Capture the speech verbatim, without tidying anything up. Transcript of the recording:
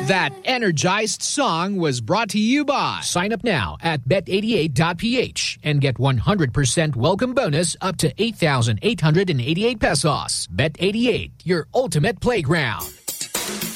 That energized song was brought to you by. Sign up now at bet eighty-eight dot p h and get one hundred percent welcome bonus up to eight thousand eight hundred eighty-eight pesos. Bet eighty-eight, your ultimate playground.